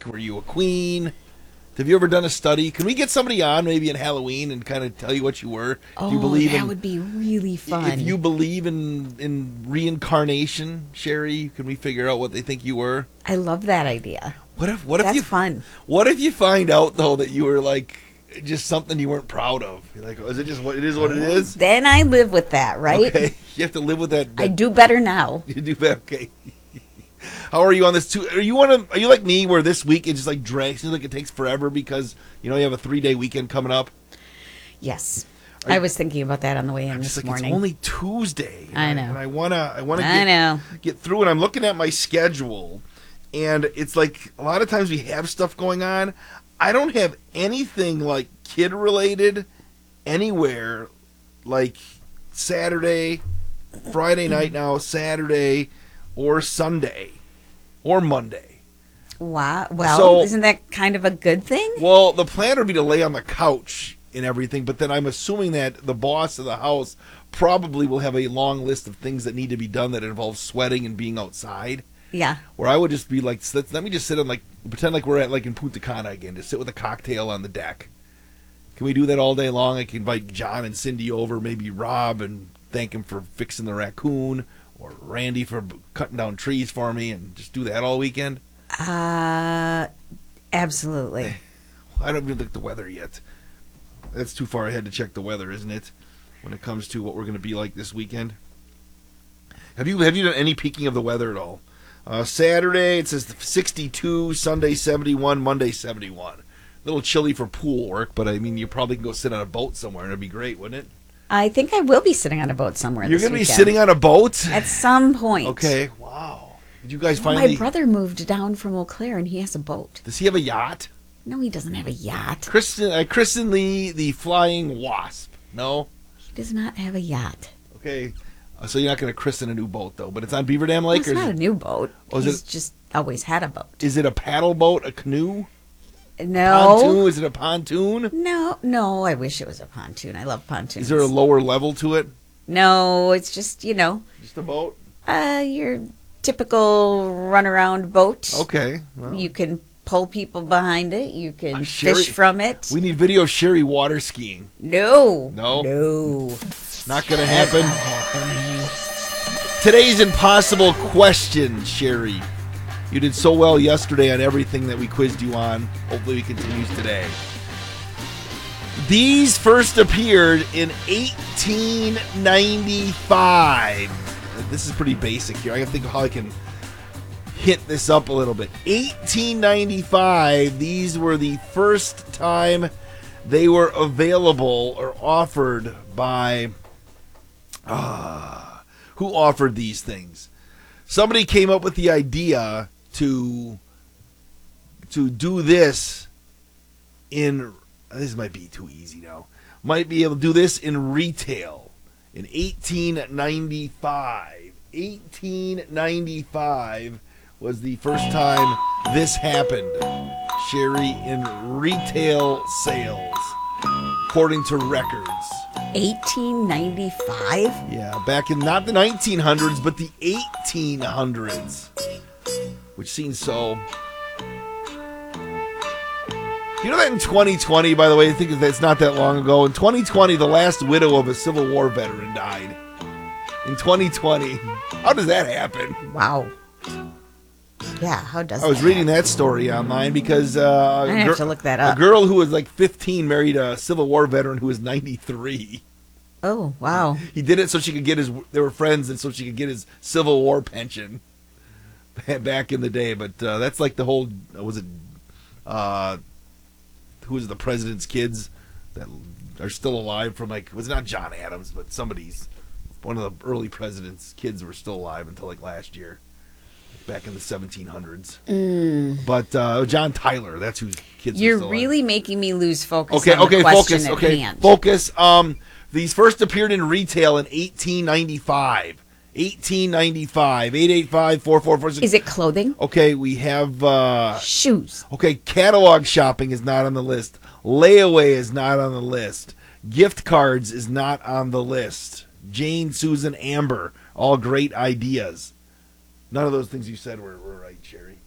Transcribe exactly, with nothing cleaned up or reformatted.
Were you a queen? Have you ever done a study? Can we get somebody on maybe in Halloween and kind of tell you what you were? Oh, Do you believe that in, would be really fun. If you believe in, in reincarnation, Sherry, can we figure out what they think you were? I love that idea. What if what That's if you fun. What if you find out though that you were like just something you weren't proud of? You're like, oh, is it just what it is? What it is? Then I live with that, right? Okay, you have to live with that. that I do better now. You do better. Okay. How are you on this too? Are you one of? Are you like me, where this week it just like drags? Seems like it takes forever because you know you have a three day weekend coming up. Yes, Are I you, was thinking about that on the way in I'm this just like, morning. It's only Tuesday. I know. And I wanna. I wanna. I Get, know. Get through it. I'm looking at my schedule, and it's like a lot of times we have stuff going on. I don't have anything like kid related anywhere, like Saturday, Friday night now, Saturday, or Sunday. Or Monday. Wow. Well, So- isn't that kind of a good thing? Well, the plan would be to lay on the couch and everything, but then I'm assuming that the boss of the house probably will have a long list of things that need to be done that involve sweating and being outside. Yeah. Where I would just be like, let let me just sit on like, pretend like we're at like in Punta Cana again, just sit with a cocktail on the deck. Can we do that all day long? I can invite John and Cindy over, maybe Rob, and thank him for fixing the raccoon. Or Randy for cutting down trees for me, and just do that all weekend? Uh, absolutely. I don't even look at the weather yet. That's too far ahead to check the weather, isn't it? When it comes to what we're going to be like this weekend. Have you have you done any peeking of the weather at all? Uh, Saturday it says sixty-two, Sunday seventy-one, Monday seventy-one. A little chilly for pool work, but I mean you probably can go sit on a boat somewhere and it'd be great, wouldn't it? I think I will be sitting on a boat somewhere. You're going to be sitting on a boat at some point. Okay. Wow. Did you guys Well, finally? my brother moved down from Eau Claire and he has a boat. Does he have a yacht? No, he doesn't have a yacht. Kristen, uh, Kristen Lee, the Flying Wasp. No. He does not have a yacht. Okay. Uh, so you're not going to christen a new boat though, but it's on Beaver Dam Lake. Well, it's or not is a new boat. Oh, is He's it- just always had a boat. Is it a paddle boat, a canoe? No. Pontoon? Is it a pontoon? No, no, I wish it was a pontoon. I love pontoons. Is there a lower level to it? No, it's just, you know, Just a boat? uh, your typical runaround boat. Okay. Well, You can pull people behind it. You can Uh, Sherry- fish from it. we need video of Sherry water skiing. No. No? No. Not going to happen. Today's impossible question, Sherry. You did so well yesterday on everything that we quizzed you on. Hopefully we continues today. These first appeared in eighteen ninety-five. This is pretty basic here. I gotta think of how I can hit this up a little bit. eighteen ninety-five, these were the first time they were available or offered by... Uh, who offered these things? Somebody came up with the idea to to do this in... This might be too easy now. Might be able to do this in retail in eighteen ninety-five. eighteen ninety-five was the first time this happened. Sherry, in retail sales, according to records. eighteen ninety-five? Yeah, back in not the nineteen hundreds, but the eighteen hundreds, which seems so... You know that in twenty twenty, by the way, I think that's not that long ago. In twenty twenty, the last widow of a Civil War veteran died. In twenty twenty. How does that happen? Wow. Yeah, how does I was that reading happen? that story online because uh, I have to look that up. a girl who was like fifteen married a Civil War veteran who was ninety-three. Oh, wow. He did it so she could get his, they were friends, and so she could get his Civil War pension back in the day. But uh, that's like the whole, was it, uh, who was the president's kids that are still alive from like, was it not John Adams, but somebody's, one of the early president's kids were still alive until like last year, back in the seventeen hundreds. Mm. But uh, John Tyler, that's whose kids You're were still alive. really making me lose focus Okay, on the okay, question focus, at okay, hand. focus. Um, these first appeared in retail in eighteen ninety-five. eighteen ninety-five. eight eight five, four four four six. Is it clothing? Okay, we have... Uh, Shoes. okay, catalog shopping is not on the list. Layaway is not on the list. Gift cards is not on the list. Jane, Susan, Amber, all great ideas. None of those things you said were, were right, Sherry.